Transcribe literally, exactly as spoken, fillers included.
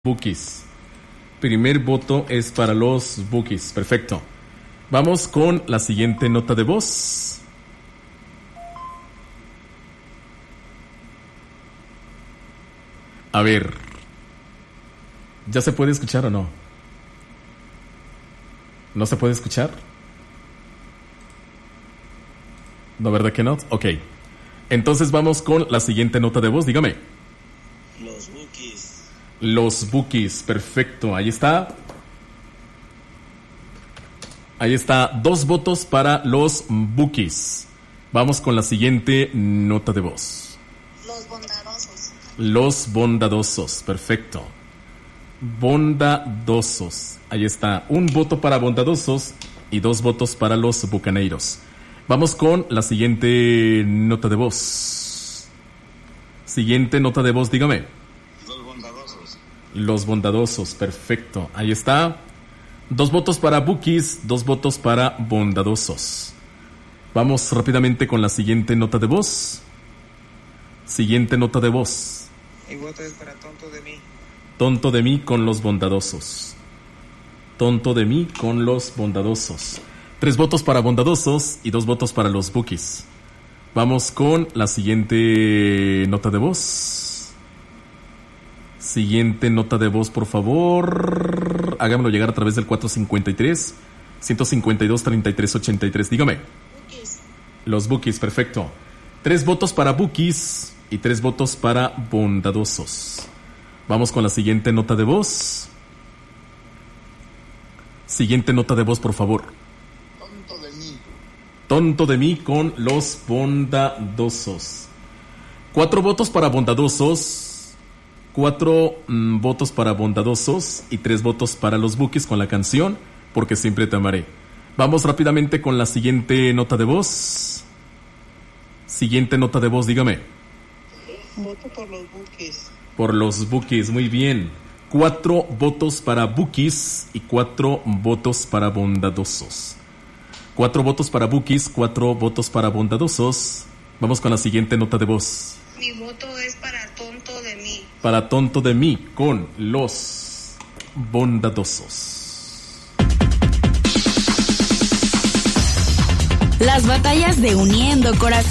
Bookies. Primer voto es para los Bookies. Perfecto. Vamos con la siguiente nota de voz. A ver. ¿Ya se puede escuchar o no? ¿No se puede escuchar? ¿No, verdad que no? Ok. Entonces vamos con la siguiente nota de voz. Dígame. Los Bookies. Los Bookies. Perfecto. Ahí está. Ahí está. Dos votos para los Bookies. Vamos con la siguiente nota de voz. Los bondadosos. Los bondadosos. Perfecto. Bondadosos. Ahí está. Un voto para bondadosos y dos votos para los bucaneiros. Vamos con la siguiente nota de voz. Siguiente nota de voz, dígame. Los bondadosos. Los bondadosos. Perfecto. Ahí está. Dos votos para Bookies, dos votos para bondadosos. Vamos rápidamente con la siguiente nota de voz. Siguiente nota de voz. Mi voto es para tonto de mí. Tonto de mí con los bondadosos. Tonto de mí con los bondadosos. Tres votos para bondadosos y dos votos para los Bookies. Vamos con la siguiente nota de voz. Siguiente nota de voz, por favor. Hágamelo llegar a través del cuatro cincuenta y tres, ciento cincuenta y dos, treinta y tres, ochenta y tres. Dígame. Bookies. Los Bookies, perfecto. Tres votos para Bookies y tres votos para bondadosos. Vamos con la siguiente nota de voz. Siguiente nota de voz, por favor. Tonto de mí. Tonto de mí con los bondadosos. Cuatro votos para bondadosos. Cuatro mm, votos para bondadosos y tres votos para los Bookies con la canción Porque siempre te amaré. Vamos rápidamente con la siguiente nota de voz. Siguiente nota de voz, dígame. Voto por los Bookies. Por los Bookies, muy bien. Cuatro votos para Bookies y cuatro votos para bondadosos. Cuatro votos para Bookies, cuatro votos para bondadosos. Vamos con la siguiente nota de voz. Mi voto es para tonto de mí. Para tonto de mí con los bondadosos. Las batallas de Uniendo Corazones.